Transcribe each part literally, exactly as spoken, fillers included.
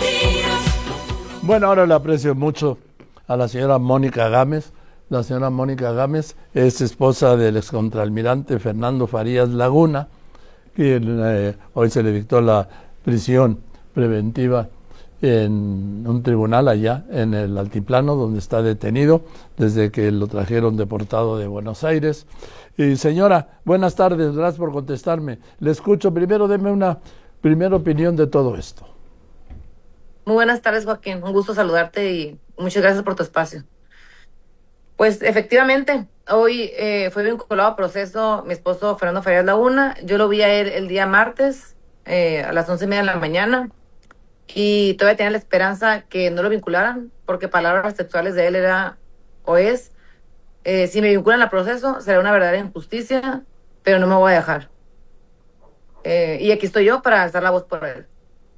Bueno, ahora le aprecio mucho a la señora Mónica Gámez. La señora Mónica Gámez es esposa del excontralmirante Fernando Farías Laguna, quien eh, hoy se le dictó la prisión preventiva en un tribunal allá en el Altiplano, donde está detenido desde que lo trajeron deportado de Buenos Aires. Y señora, buenas tardes, gracias por contestarme. Le escucho. Primero, deme una primera opinión de todo esto. Muy buenas tardes, Joaquín. Un gusto saludarte y muchas gracias por tu espacio. Pues efectivamente, hoy eh, fue vinculado a proceso mi esposo Fernando Farías Laguna. Yo lo vi a él el día martes eh, a las once y media de la mañana y todavía tenía la esperanza que no lo vincularan porque palabras textuales de él era o es, eh, si me vinculan al proceso será una verdadera injusticia, pero no me voy a dejar. Eh, y aquí estoy yo para alzar la voz por él.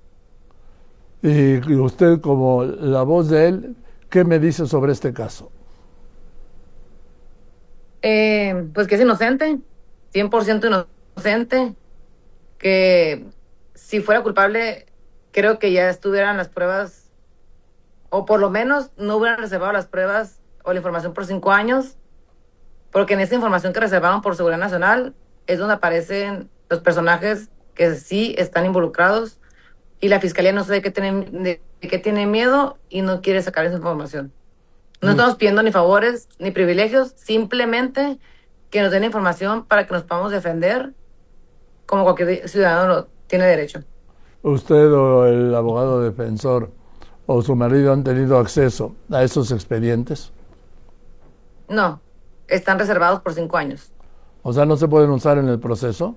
Y usted, como la voz de él, ¿qué me dice sobre este caso? Eh, pues que es inocente, cien por ciento inocente, que si fuera culpable, creo que ya estuvieran las pruebas, o por lo menos no hubieran reservado las pruebas o la información por cinco años, porque en esa información que reservaron por seguridad nacional es donde aparecen los personajes que sí están involucrados y la fiscalía no sé de qué tiene, de qué tiene miedo y no quiere sacar esa información. No estamos pidiendo ni favores ni privilegios, simplemente que nos den información para que nos podamos defender como cualquier ciudadano lo tiene derecho. ¿Usted o el abogado defensor o su marido han tenido acceso a esos expedientes? No, están reservados por cinco años. O sea, ¿no se pueden usar en el proceso?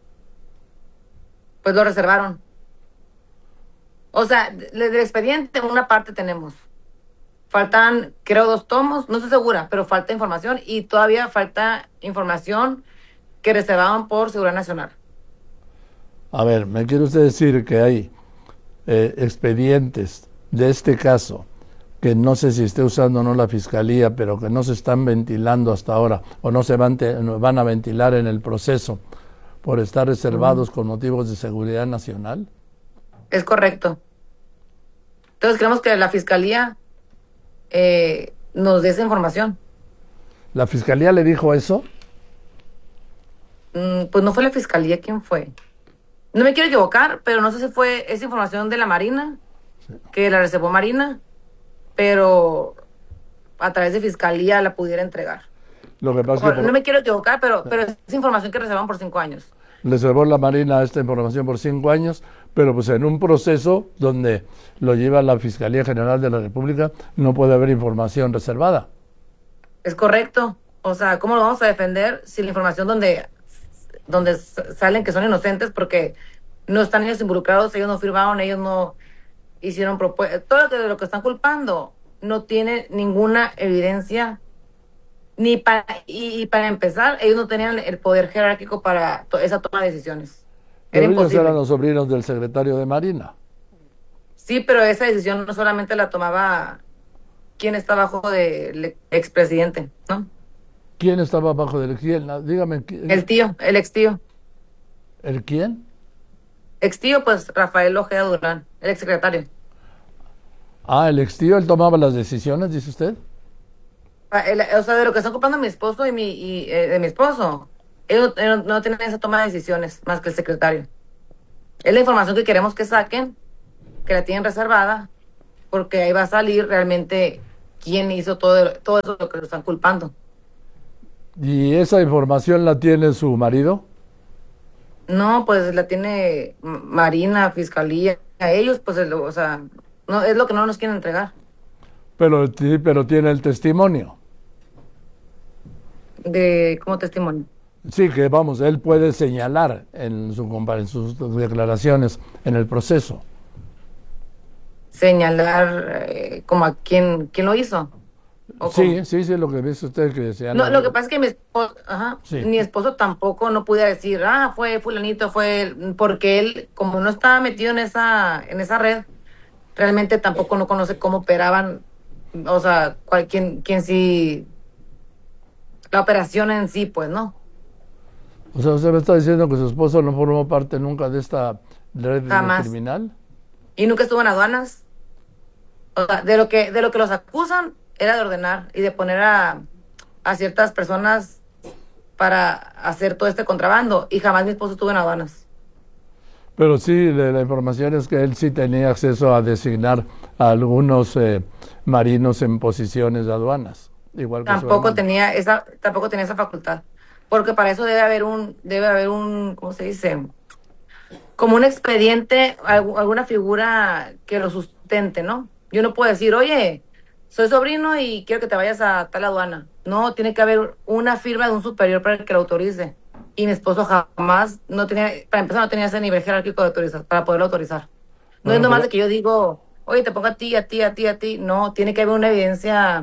Pues lo reservaron. O sea, de- del expediente una parte tenemos. Faltan, creo, dos tomos, no estoy segura, pero falta información y todavía falta información que reservaban por seguridad nacional. A ver, ¿me quiere usted decir que hay eh, expedientes de este caso que no sé si esté usando o no la fiscalía, pero que no se están ventilando hasta ahora o no se van, te, no van a ventilar en el proceso por estar reservados Mm. con motivos de seguridad nacional? Es correcto. Entonces creemos que la fiscalía eh, nos dé esa información. ¿La fiscalía le dijo eso? Mm, pues no fue la fiscalía, ¿quién fue? No me quiero equivocar, pero no sé si fue esa información de la Marina, que la reservó Marina, pero a través de fiscalía la pudiera entregar. Lo que pasa es que Ojo, no por, me quiero equivocar, pero, pero es información que reservaron por cinco años. reservó la Marina esta información por cinco años, pero pues en un proceso donde lo lleva la Fiscalía General de la República no puede haber información reservada. Es correcto. O sea, ¿cómo lo vamos a defender si la información donde, donde s- salen que son inocentes porque no están ellos involucrados, ellos no firmaron, ellos no hicieron propuestas, todo lo que, de lo que están culpando no tiene ninguna evidencia, ni para, y, y para empezar, ellos no tenían el poder jerárquico para to- esa toma de decisiones. Era Pero ellos eran imposible. los sobrinos del secretario de Marina. Sí, pero esa decisión no solamente la tomaba quien está bajo del expresidente, ¿no? ¿Quién estaba bajo del quién? Dígame, El tío, el ex tío. ¿el quién? Ex tío, pues Rafael Ojeda Durán, el ex secretario. Ah, el ex tío, él tomaba las decisiones, dice usted. Ah, el- o sea, de lo que está ocupando mi esposo y mi, y, eh, de mi esposo, ellos no, no- no tienen esa toma de decisiones más que el secretario. Es la información que queremos que saquen, que la tienen reservada, porque ahí va a salir realmente quién hizo todo, todo eso lo que lo están culpando. ¿Y esa información la tiene su marido? No, pues la tiene M- Marina, Fiscalía, a ellos, pues, el- o sea, no, es lo que no nos quieren entregar. Pero, sí, pero tiene el testimonio. De, como testimonio. Sí, que vamos, él puede señalar en, su, compa- en sus declaraciones en el proceso. Señalar eh, como a quién, quién lo hizo. ¿O Sí, cómo? sí, sí, lo que dice usted que No, señala. lo que pasa es que mi esposo, ajá, Sí, mi esposo tampoco no pudiera decir, ah, fue fulanito, fue él, porque él, como no estaba metido en esa, en esa red, realmente tampoco no conoce cómo operaban, o sea, cuál, quién, quién sí, la operación en sí, pues, ¿no? o sea, usted me está diciendo que su esposo no formó parte nunca de esta red Jamás, criminal. y nunca estuvo en aduanas. O sea, de lo que, de lo que los acusan era de ordenar y de poner a, a ciertas personas para hacer todo este contrabando, y jamás mi esposo estuvo en aduanas. Pero sí, la, la información es que él sí tenía acceso a designar a algunos eh, marinos en posiciones de aduanas, igual que su Tampoco hermano. tenía esa, tampoco tenía esa facultad, porque para eso debe haber un, debe haber un, ¿cómo se dice? Como un expediente, algu- alguna figura que lo sustente, ¿no? Yo no puedo decir, oye, soy sobrino y quiero que te vayas a tal aduana. No, tiene que haber una firma de un superior para que lo autorice. Y mi esposo jamás, no tenía, para empezar, no tenía ese nivel jerárquico de autorizar, para poderlo autorizar. No es Bueno, nomás pero de que yo digo, oye, te pongo a ti, a ti, a ti, a ti. No, tiene que haber una evidencia.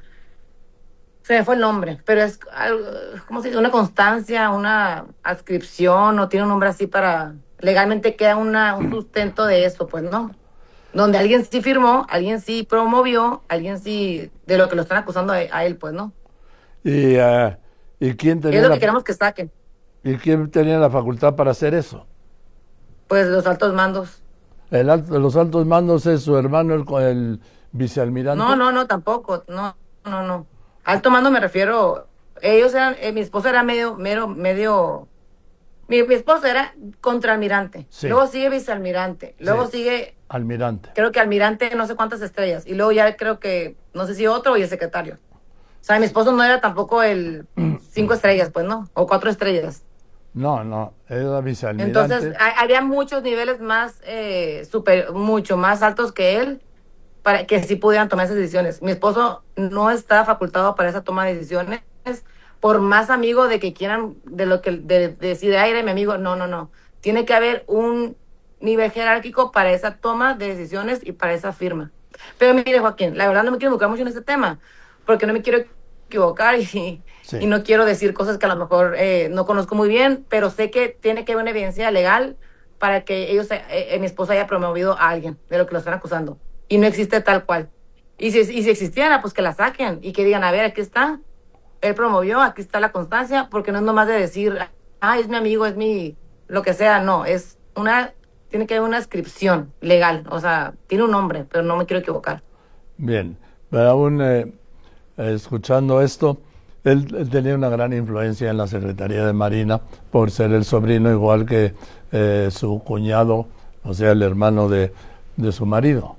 Se me fue el nombre, pero es algo, ¿cómo se dice? Una constancia, una adscripción, o tiene un nombre así para, legalmente queda una, un sustento de eso, pues no. Donde alguien sí firmó, alguien sí promovió, alguien sí, de lo que lo están acusando a, a él, pues no. ¿y, eh, ¿y quién Es tenía lo la, que queremos que saquen, y quién tenía la facultad para hacer eso? pues los altos mandos. El alto- los altos mandos es su hermano, el, co- el No, vicealmirante. no, no, tampoco, no, no, no. Alto mando me refiero, ellos eran, eh, mi esposo era medio, mero, medio. Mi, mi esposo era contraalmirante, Sí, luego sigue vicealmirante, luego sí, sigue, almirante. creo que almirante no sé cuántas estrellas, y luego ya creo que, no sé si otro y el secretario. O sea, mi esposo no era tampoco el cinco estrellas, pues no, o cuatro estrellas. No, no, era Entonces, vicealmirante. ha- había muchos niveles más, eh, super, mucho más altos que él para que sí pudieran tomar esas decisiones. Mi esposo no está facultado para esa toma de decisiones, por más amigo de que quieran, de lo que de, de decir, ay, era mi amigo. No, no, no. Tiene que haber un nivel jerárquico para esa toma de decisiones y para esa firma. Pero mire, Joaquín, la verdad no me quiero involucrar mucho en este tema, porque no me quiero equivocar y, y Sí. no quiero decir cosas que a lo mejor eh, no conozco muy bien, pero sé que tiene que haber una evidencia legal para que ellos, eh, eh, mi esposo haya promovido a alguien de lo que lo están acusando. Y no existe tal cual. Y si, y si existiera, pues que la saquen y que digan, a ver, aquí está, él promovió, aquí está la constancia, porque no es nomás de decir, ah, es mi amigo, es mi, lo que sea, no, es una, tiene que haber una inscripción legal, o sea, tiene un nombre, pero no me quiero equivocar. Bien, pero aún eh, eh, escuchando esto, él, él tenía una gran influencia en la Secretaría de Marina por ser el sobrino igual que eh, su cuñado, o sea, el hermano de, de su marido.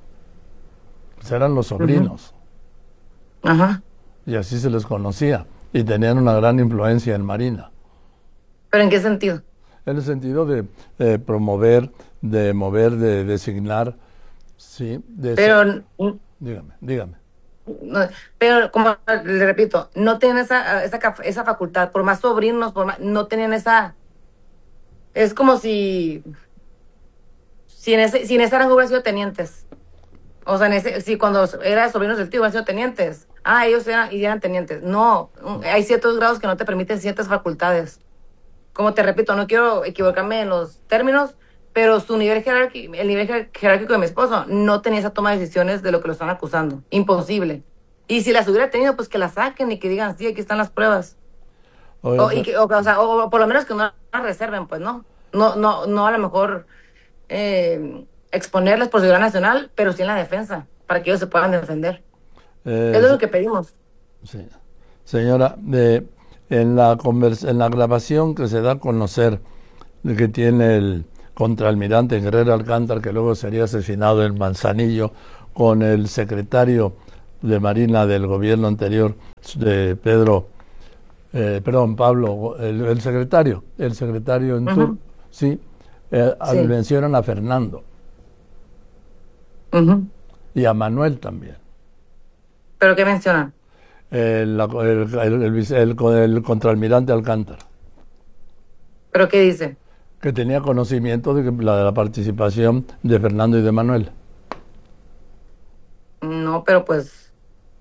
Pues eran los Ujú. sobrinos Ajá. y así se les conocía y tenían una gran influencia en Marina, ¿Pero en qué sentido? en el sentido de eh, promover, de mover, de designar, sí, de ese- Pero, mm, dígame, dígame. no, pero como le repito, no tienen esa, esa, cap- esa facultad, por más sobrinos, por más, no tenían esa, es como si, si en ese, si en ese rango hubieran sido tenientes. O sea, en ese, sí, cuando eran sobrinos del tío, han sido tenientes. Ah, ellos eran, y eran tenientes. No, un- hay ciertos grados que no te permiten ciertas facultades. Como te repito, no quiero equivocarme en los términos, pero su nivel jerárquico, el nivel jer- jerárquico de mi esposo no tenía esa toma de decisiones de lo que lo están acusando. Imposible. Y si las hubiera tenido, pues que las saquen y que digan, sí, aquí están las pruebas. Oiga, O, y pe- que, o, o sea, o, o por lo menos que no las reserven, pues, ¿no? No, no, no a lo mejor eh, exponerlas por seguridad nacional, pero sí en la defensa, para que ellos se puedan defender. eh, Es lo se- que pedimos. sí. Señora, de, en la convers- en la grabación que se da a conocer de que tiene el contraalmirante Guerrero Alcántar, que luego sería asesinado en Manzanillo, con el secretario de Marina del gobierno anterior, de Pedro, eh, perdón, Pablo, el, el secretario, el secretario en Ujú, turno, sí, eh, al- sí. mencionan a Fernando Ujú. y a Manuel también. ¿Pero qué mencionan? El, la- el, el- el vice- el- el contraalmirante Alcántar, ¿Pero qué dice? que tenía conocimiento de, que la, de la participación de Fernando y de Manuel. No, pero pues,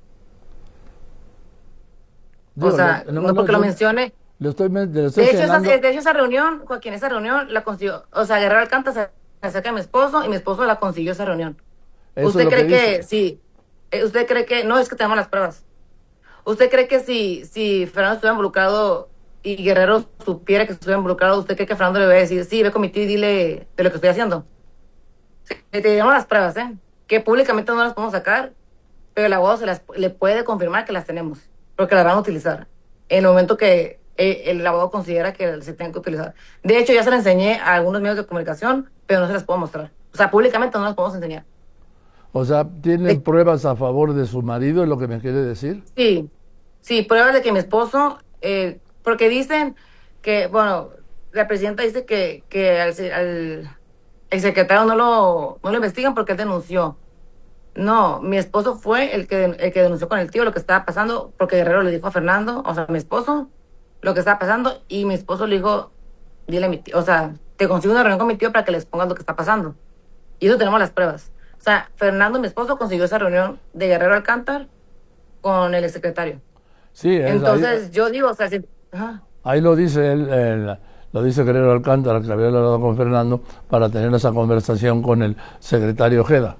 o Digo, sea, le, nomás no le porque lo estoy, mencione. le estoy, me- le estoy De hecho, esa, señalando. de hecho, esa reunión, Joaquín, esa reunión la consiguió, o sea, Guerrero Alcántara se se acerca a mi esposo y mi esposo la consiguió esa reunión. Eso es ¿Usted lo que cree dice. que sí? eh, ¿Usted cree que, no, es que tenemos las pruebas? ¿Usted cree que si, si Fernando estuviera involucrado y Guerrero supiera que estuviera involucrado, usted cree que Fernando le va a decir, sí, ve con mi tío y dile de lo que estoy haciendo? Te dieron las pruebas, ¿eh? Que públicamente no las podemos sacar, pero el abogado se las, le puede confirmar que las tenemos, porque las van a utilizar en el momento que eh, el abogado considera que se tienen que utilizar. De hecho, ya se las enseñé a algunos medios de comunicación, pero no se las puedo mostrar. O sea, públicamente no las podemos enseñar. O sea, ¿tienen De- pruebas a favor de su marido, es lo que me quiere decir? sí, sí, pruebas de que mi esposo, eh, porque dicen que, bueno, la presidenta dice que, que al, se- al el secretario no lo, no lo investigan porque él denunció. No, mi esposo fue el que, el que denunció con el tío lo que estaba pasando, porque Guerrero le dijo a Fernando, o sea, a mi esposo, lo que estaba pasando, y mi esposo le dijo, dile a mi tío, o sea, te consigo una reunión con mi tío para que les pongas lo que está pasando. Y eso tenemos las pruebas. O sea, Fernando, mi esposo, consiguió esa reunión de Guerrero Alcántar con el secretario. Sí, es ahí, Entonces, yo digo, o sea, si, ajá, ahí lo dice él, el- lo dice Guerrero Alcántara, que había hablado con Fernando para tener esa conversación con el secretario Ojeda,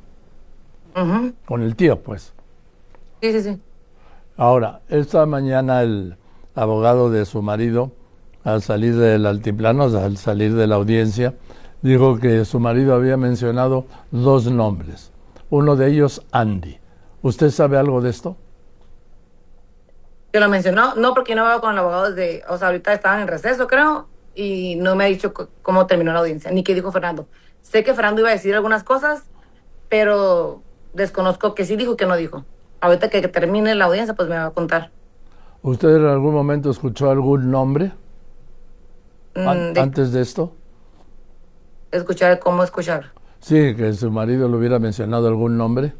ujú, con el tío, pues. sí, sí, sí. Ahora, esta mañana el abogado de su marido, al salir del altiplano, al salir de la audiencia, dijo que su marido había mencionado dos nombres. Uno de ellos, Andy. ¿Usted sabe algo de esto? Que lo mencionó, no porque yo no veo con el abogado desde, o sea, ahorita estaban en receso, creo, y no me ha dicho c- cómo terminó la audiencia, ni qué dijo Fernando. Sé que Fernando iba a decir algunas cosas, pero desconozco que sí dijo y que no dijo. Ahorita que, que termine la audiencia, pues me va a contar. ¿Usted en algún momento escuchó algún nombre an- Mm, de antes de esto? escuchar, cómo escuchar. Sí, que su marido le hubiera mencionado algún nombre.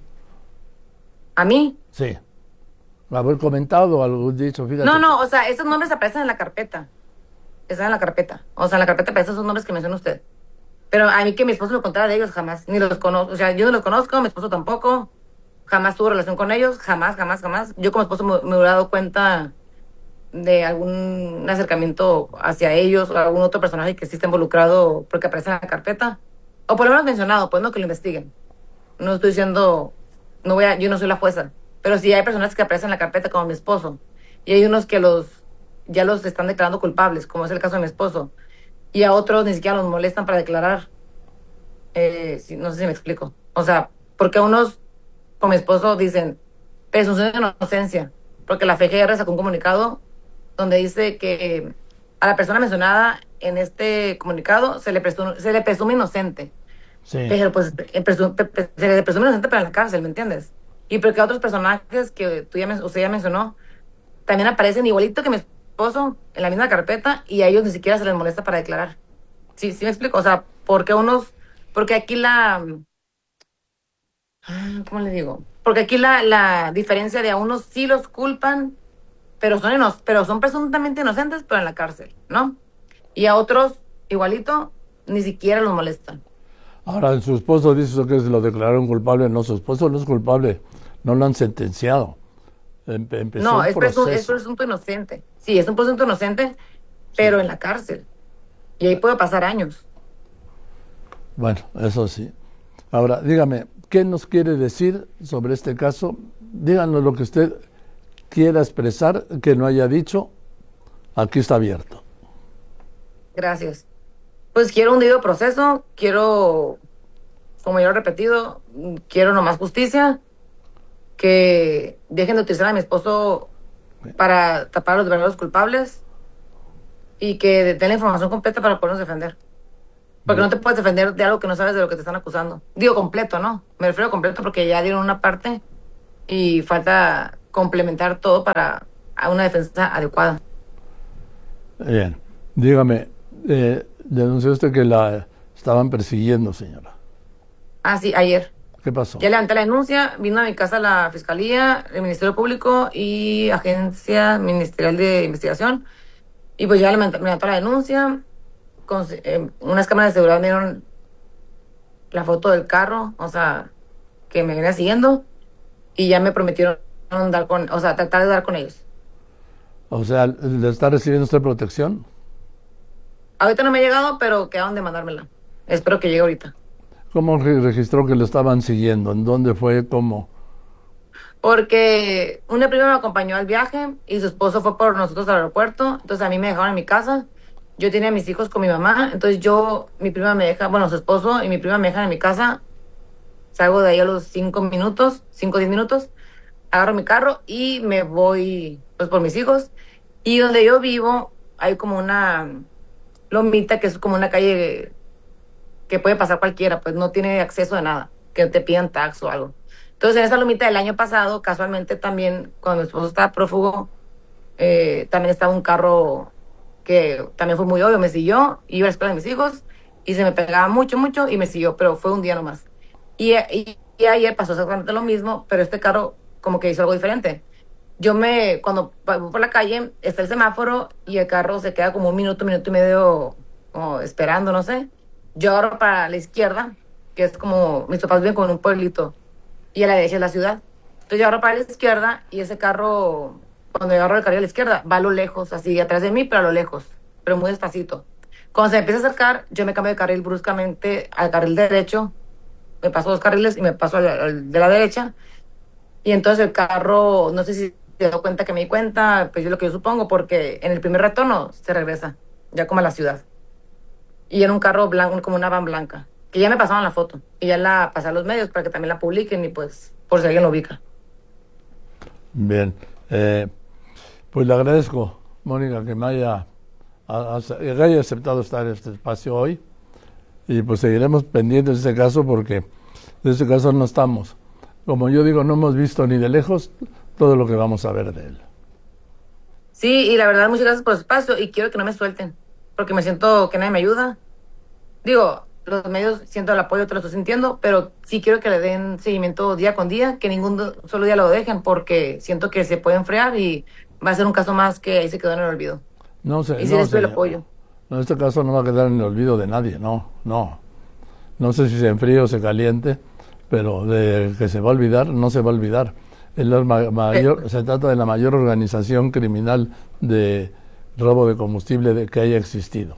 ¿A mí? Sí. Haber comentado algún dicho, No, fíjate. no, o sea, esos nombres aparecen en la carpeta. Están en la carpeta. O sea, en la carpeta aparecen esos nombres que menciona usted. Pero a mí que mi esposo me contara de ellos, jamás. Ni los conozco. O sea, yo no los conozco, mi esposo tampoco. Jamás tuvo relación con ellos. Jamás, jamás, jamás. Yo como esposo me, me hubiera dado cuenta de algún acercamiento hacia ellos o algún otro personaje que sí está involucrado porque aparece en la carpeta. O por lo menos mencionado, pues no que lo investiguen. No estoy diciendo, no voy a, yo no soy la jueza. Pero sí hay personas que aparecen en la carpeta como mi esposo. Y hay unos que los, ya los están declarando culpables, como es el caso de mi esposo. Y a otros ni siquiera los molestan para declarar. Eh, sí, no sé si me explico. O sea, porque a unos, como mi esposo, dicen presunción de inocencia. Porque la F G R sacó un comunicado donde dice que a la persona mencionada en este comunicado se le presume, se le presume inocente. Sí. Pero pues eh, presu- pe- pe- se le presume inocente para la cárcel, ¿me entiendes? Y porque otros personajes que tú ya, men- usted ya mencionó también aparecen igualito que mi esposo en la misma carpeta y a ellos ni siquiera se les molesta para declarar. Sí, sí me explico. O sea, porque unos, porque aquí la, ah, ¿cómo le digo? Porque aquí la, la diferencia de a unos sí los culpan, pero son, ino- pero son presuntamente inocentes, pero en la cárcel, ¿no? Y a otros, igualito, ni siquiera los molestan. Ahora, su esposo dice que lo declararon culpable. No, su esposo no es culpable. No lo han sentenciado. Em- empezó No, un es, presu- es proceso. presunto inocente. Sí, es un presunto inocente, pero Sí. en la cárcel. Y ahí puede pasar años. Bueno, eso sí. Ahora, dígame, ¿qué nos quiere decir sobre este caso? Díganos lo que usted quiera expresar, que no haya dicho. Aquí está abierto. Gracias. Pues quiero un debido proceso, quiero, como ya lo he repetido, mm, quiero nomás justicia, que dejen de utilizar a mi esposo para tapar a los verdaderos culpables y que den la información completa para podernos defender. Porque no te puedes defender de algo que no sabes de lo que te están acusando. Digo completo, ¿no? Me refiero a completo porque ya dieron una parte y falta complementar todo para a una defensa adecuada. Bien. Dígame, eh, denunció usted que la estaban persiguiendo, señora. Ah, sí, ayer. ¿Qué pasó? Ya levanté la denuncia, vino a mi casa la Fiscalía, el Ministerio Público y Agencia Ministerial de Investigación. Y pues ya levantó, levantó la denuncia. Con, eh, unas cámaras de seguridad me dieron la foto del carro, o sea, que me venía siguiendo. Y ya me prometieron dar con, o sea, tratar de dar con ellos. O sea, ¿le está recibiendo usted protección? Ahorita no me ha llegado, pero quedaron de mandármela. Espero que llegue ahorita. ¿Cómo re- registró que lo estaban siguiendo? ¿En dónde fue? ¿Cómo? Porque una prima me acompañó al viaje y su esposo fue por nosotros al aeropuerto. Entonces a mí me dejaron en mi casa. yo tenía a mis hijos con mi mamá, entonces yo, mi prima me deja, bueno, su esposo y mi prima me dejan en mi casa, salgo de ahí a los cinco minutos, cinco o diez minutos, agarro mi carro y me voy, pues, por mis hijos. Y donde yo vivo hay como una lomita que es como una calle que puede pasar cualquiera, pues no tiene acceso de nada, que te pidan tax o algo. Entonces, en esa lomita del año pasado, casualmente también, cuando mi esposo estaba prófugo, eh, también estaba un carro que también fue muy obvio, me siguió, iba a la escuela de mis hijos y se me pegaba mucho, mucho y me siguió, pero fue un día nomás. Y, y, y ayer pasó exactamente lo mismo, pero este carro como que hizo algo diferente. Yo me, cuando voy por la calle, está el semáforo y el carro se queda como un minuto, minuto y medio como esperando, no sé. Yo agarro para la izquierda, que es como, mis papás viven como en un pueblito, y a la derecha es la ciudad. Entonces yo agarro para la izquierda y ese carro, cuando yo agarro el carril a la izquierda, va a lo lejos, así atrás de mí, pero a lo lejos, pero muy despacito. Cuando se me empieza a acercar, yo me cambio de carril bruscamente al carril derecho, me paso dos carriles y me paso al, al de la derecha, y entonces el carro, no sé si se dio cuenta que me di cuenta, pues yo lo que yo supongo, porque en el primer retorno se regresa, ya como a la ciudad. Y era un carro blanco, como una van blanca, que ya me pasaban la foto, y ya la pasé a los medios para que también la publiquen, y pues, por si alguien lo ubica. Bien, eh, pues le agradezco, Mónica, que me haya, a, a, que haya aceptado estar en este espacio hoy, y pues seguiremos pendientes de ese caso, porque de ese caso no estamos. Como yo digo, no hemos visto ni de lejos todo lo que vamos a ver de él. Sí, y la verdad, muchas gracias por su espacio, y quiero que no me suelten, porque me siento que nadie me ayuda. Digo, los medios, siento el apoyo, te lo estoy sintiendo, pero sí quiero que le den seguimiento día con día, que ningún solo día lo dejen, porque siento que se puede enfriar y va a ser un caso más que ahí se quedó en el olvido. No sé, y sí no les pido sé. el apoyo. No, en este caso no va a quedar en el olvido de nadie, no, no. No sé si se enfríe o se caliente, pero de que se va a olvidar, no se va a olvidar. Es la mayor, se trata de la mayor organización criminal de robo de combustible de que haya existido.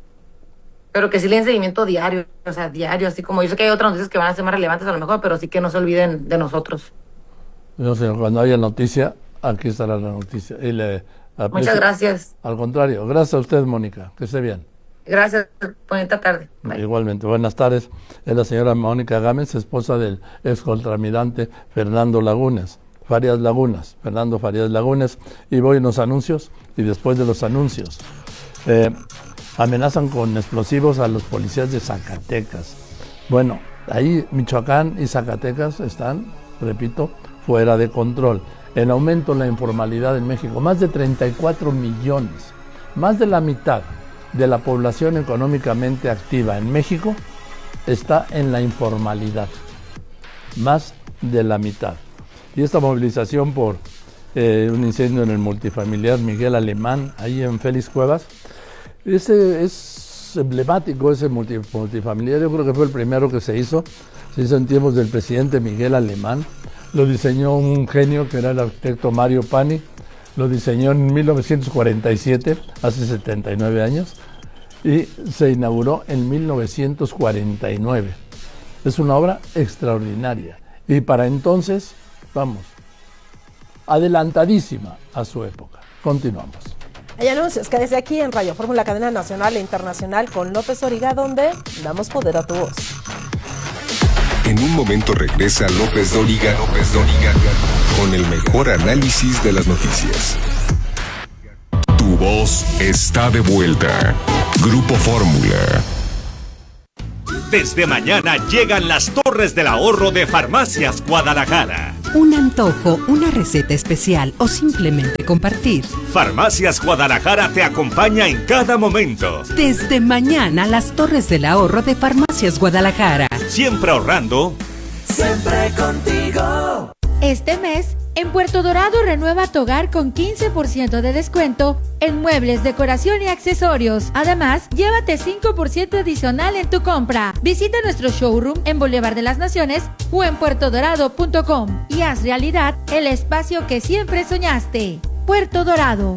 Pero que sí le den seguimiento diario, o sea, diario, así como yo sé que hay otras noticias que van a ser más relevantes a lo mejor, pero sí que no se olviden de nosotros. No sé, cuando haya noticia, aquí estará la noticia. Y le aprecio. Muchas gracias. Al contrario, gracias a usted, Mónica, que esté bien. Gracias, bonita tarde. Bye. Igualmente, buenas tardes. Es la señora Mónica Gámez, esposa del ex contraalmirante Fernando Lagunas, Farías Lagunas, Fernando Farías Lagunas. Y voy en los anuncios, y después de los anuncios, eh, amenazan con explosivos a los policías de Zacatecas. Bueno, ahí Michoacán y Zacatecas están, repito, fuera de control. En aumento la informalidad en México, más de treinta y cuatro millones, más de la mitad de la población económicamente activa en México está en la informalidad, más de la mitad. Y esta movilización por eh, un incendio en el multifamiliar Miguel Alemán, ahí en Félix Cuevas, ese es emblemático, ese multi, multifamiliar. Yo creo que fue el primero que se hizo, se hizo en tiempos del presidente Miguel Alemán. Lo diseñó un genio que era el arquitecto Mario Pani. Lo diseñó en mil novecientos cuarenta y siete, hace setenta y nueve años, y se inauguró en mil novecientos cuarenta y nueve. Es una obra extraordinaria. Y para entonces, vamos, adelantadísima a su época. Continuamos. Hay anuncios que desde aquí en Radio Fórmula, cadena nacional e internacional con López Dóriga, donde damos poder a tu voz. En un momento regresa López Dóriga, López Dóriga, con el mejor análisis de las noticias. Tu voz está de vuelta. Grupo Fórmula. Desde mañana llegan las Torres del Ahorro de Farmacias Guadalajara. Un antojo, una receta especial o simplemente compartir. Farmacias Guadalajara te acompaña en cada momento. Desde mañana, las Torres del Ahorro de Farmacias Guadalajara. Siempre ahorrando. Siempre contigo. Este mes, en Puerto Dorado renueva tu hogar con quince por ciento de descuento en muebles, decoración y accesorios. Además, llévate cinco por ciento adicional en tu compra. Visita nuestro showroom en Boulevard de las Naciones o en puerto dorado punto com y haz realidad el espacio que siempre soñaste. Puerto Dorado.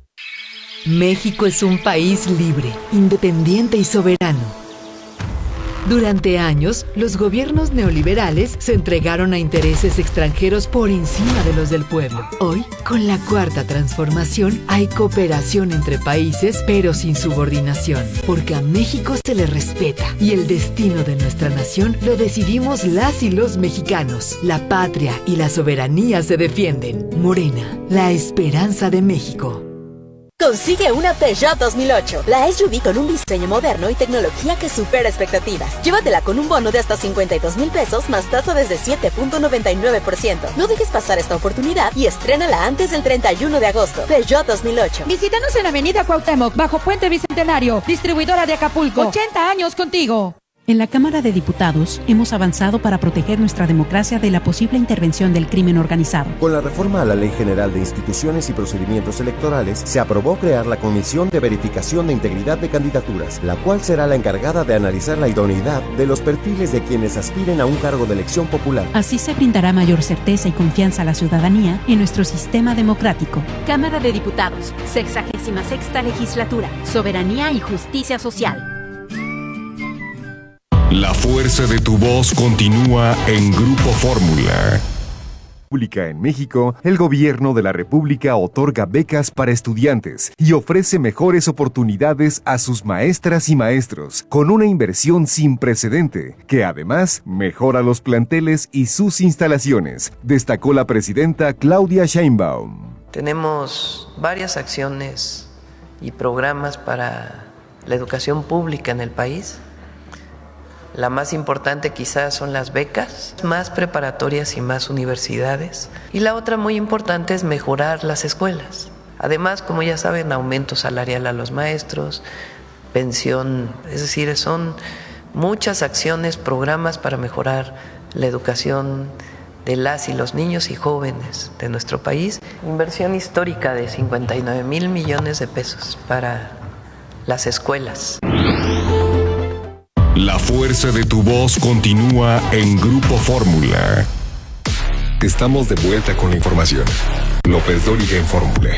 México es un país libre, independiente y soberano. Durante años, los gobiernos neoliberales se entregaron a intereses extranjeros por encima de los del pueblo. Hoy, con la cuarta transformación, hay cooperación entre países, pero sin subordinación, porque a México se le respeta y el destino de nuestra nación lo decidimos las y los mexicanos. La patria y la soberanía se defienden. Morena, la esperanza de México. Consigue una Peugeot dos mil ocho, la S U V con un diseño moderno y tecnología que supera expectativas. Llévatela con un bono de hasta cincuenta y dos mil pesos más tasa desde siete punto noventa y nueve por ciento. No dejes pasar esta oportunidad y estrénala antes del treinta y uno de agosto. Peugeot dos mil ocho. Visítanos en Avenida Cuauhtémoc, bajo Puente Bicentenario, distribuidora de Acapulco. ochenta años contigo. En la Cámara de Diputados hemos avanzado para proteger nuestra democracia de la posible intervención del crimen organizado. Con la reforma a la Ley General de Instituciones y Procedimientos Electorales, se aprobó crear la Comisión de Verificación de Integridad de Candidaturas, la cual será la encargada de analizar la idoneidad de los perfiles de quienes aspiren a un cargo de elección popular. Así se brindará mayor certeza y confianza a la ciudadanía en nuestro sistema democrático. Cámara de Diputados, sexagésima sexta legislatura, Soberanía y Justicia Social. La fuerza de tu voz continúa en Grupo Fórmula. En México, el gobierno de la República otorga becas para estudiantes y ofrece mejores oportunidades a sus maestras y maestros, con una inversión sin precedente, que además mejora los planteles y sus instalaciones, destacó la presidenta Claudia Sheinbaum. Tenemos varias acciones y programas para la educación pública en el país. La más importante quizás son las becas, más preparatorias y más universidades. Y la otra muy importante es mejorar las escuelas. Además, como ya saben, aumento salarial a los maestros, pensión, es decir, son muchas acciones, programas para mejorar la educación de las y los niños y jóvenes de nuestro país. Inversión histórica de cincuenta y nueve mil millones de pesos para las escuelas. La fuerza de tu voz continúa en Grupo Fórmula. Estamos de vuelta con la información. López Dóriga en Fórmula.